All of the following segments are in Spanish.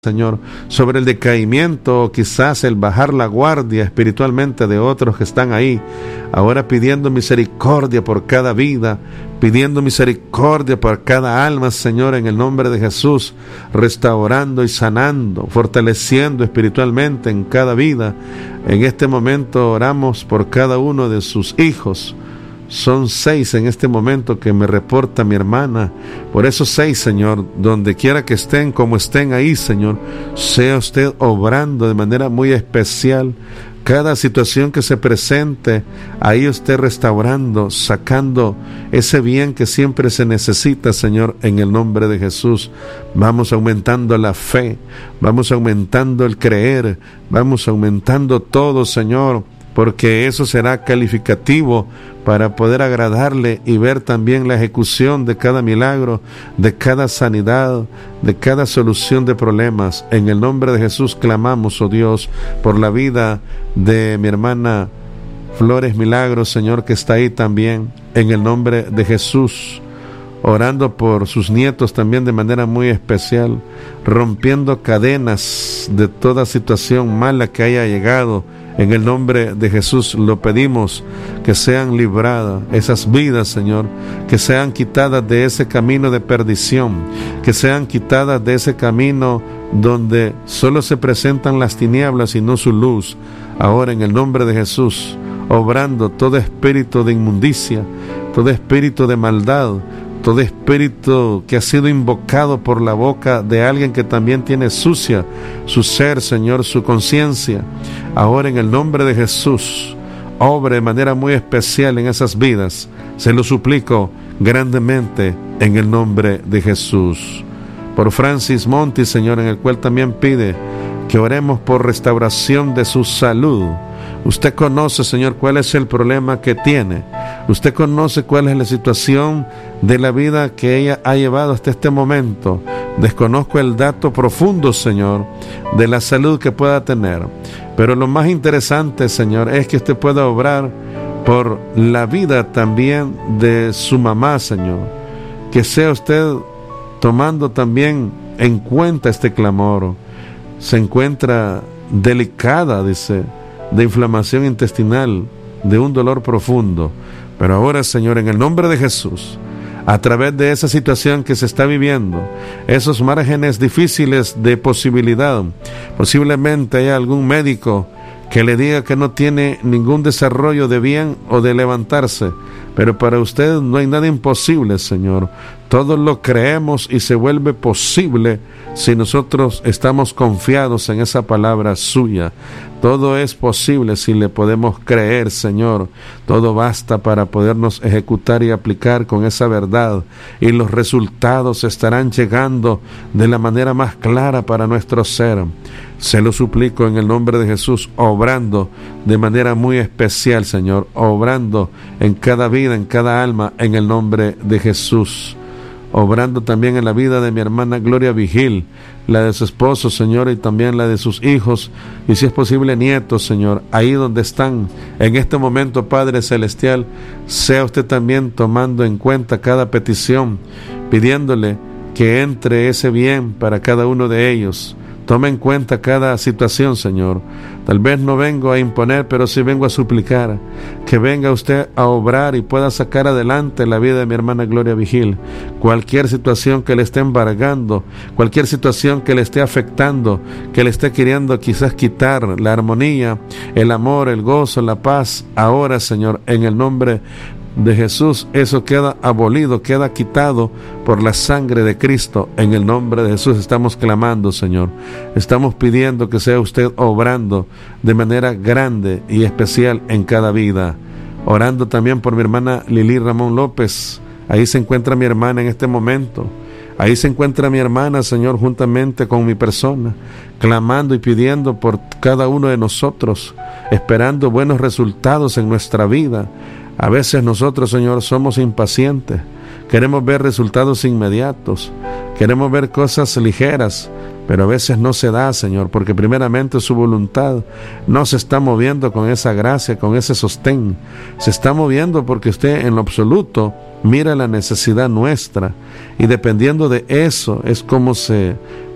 Señor, sobre el decaimiento o quizás el bajar la guardia espiritualmente de otros que están ahí, ahora pidiendo misericordia por cada vida, pidiendo misericordia por cada alma, Señor, en el nombre de Jesús, restaurando y sanando, fortaleciendo espiritualmente en cada vida. En este momento oramos por cada uno de sus hijos. Son 6 en este momento que me reporta mi hermana. Por esos 6, Señor, donde quiera que estén, como estén ahí, Señor, sea usted obrando de manera muy especial. Cada situación que se presente, ahí usted restaurando, sacando ese bien que siempre se necesita, Señor, en el nombre de Jesús. Vamos aumentando la fe, vamos aumentando el creer, vamos aumentando todo, Señor, porque eso será calificativo para poder agradarle y ver también la ejecución de cada milagro, de cada sanidad, de cada solución de problemas. En el nombre de Jesús clamamos, oh Dios, por la vida de mi hermana Flores Milagros, Señor, que está ahí también, en el nombre de Jesús, orando por sus nietos también de manera muy especial, rompiendo cadenas de toda situación mala que haya llegado. En el nombre de Jesús lo pedimos, que sean libradas esas vidas, Señor, que sean quitadas de ese camino de perdición, que sean quitadas de ese camino donde solo se presentan las tinieblas y no su luz. Ahora, en el nombre de Jesús, obrando todo espíritu de inmundicia, todo espíritu de maldad, todo espíritu que ha sido invocado por la boca de alguien que también tiene sucia su ser, Señor, su conciencia. Ahora, en el nombre de Jesús, obre de manera muy especial en esas vidas. Se lo suplico grandemente en el nombre de Jesús. Por Francis Monti, Señor, en el cual también pide que oremos por restauración de su salud. Usted conoce, Señor, cuál es el problema que tiene. Usted conoce cuál es la situación de la vida que ella ha llevado hasta este momento. Desconozco el dato profundo, Señor, de la salud que pueda tener. Pero lo más interesante, Señor, es que usted pueda obrar por la vida también de su mamá, Señor. Que sea usted tomando también en cuenta este clamor. Se encuentra delicada, dice, de inflamación intestinal, de un dolor profundo. Pero ahora, Señor, en el nombre de Jesús, a través de esa situación que se está viviendo, esos márgenes difíciles de posibilidad, posiblemente haya algún médico que le diga que no tiene ningún desarrollo de bien o de levantarse, pero para usted no hay nada imposible, Señor. Todo lo creemos y se vuelve posible si nosotros estamos confiados en esa palabra suya. Todo es posible si le podemos creer, Señor. Todo basta para podernos ejecutar y aplicar con esa verdad, y los resultados estarán llegando de la manera más clara para nuestro ser. Se lo suplico en el nombre de Jesús, obrando de manera muy especial, Señor, obrando en cada vida, en cada alma, en el nombre de Jesús. Obrando también en la vida de mi hermana Gloria Vigil, la de su esposo, Señor, y también la de sus hijos, y si es posible nietos, Señor, ahí donde están en este momento, Padre Celestial. Sea usted también tomando en cuenta cada petición, pidiéndole que entre ese bien para cada uno de ellos. Tome en cuenta cada situación, Señor. Tal vez no vengo a imponer, pero sí vengo a suplicar que venga usted a obrar y pueda sacar adelante la vida de mi hermana Gloria Vigil. Cualquier situación que le esté embargando, cualquier situación que le esté afectando, que le esté queriendo quizás quitar la armonía, el amor, el gozo, la paz, ahora, Señor, en el nombre de Jesús, eso queda abolido, queda quitado por la sangre de Cristo. En el nombre de Jesús estamos clamando, Señor. Estamos pidiendo que sea usted obrando de manera grande y especial en cada vida. Orando también por mi hermana Lili Ramón López. Ahí se encuentra mi hermana en este momento. Ahí se encuentra mi hermana, Señor, juntamente con mi persona, clamando y pidiendo por cada uno de nosotros, esperando buenos resultados en nuestra vida. A veces nosotros, Señor, somos impacientes, queremos ver resultados inmediatos, queremos ver cosas ligeras, pero a veces no se da, Señor, porque primeramente su voluntad no se está moviendo con esa gracia, con ese sostén. Se está moviendo porque usted en lo absoluto mira la necesidad nuestra, y dependiendo de eso es como se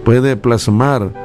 puede plasmar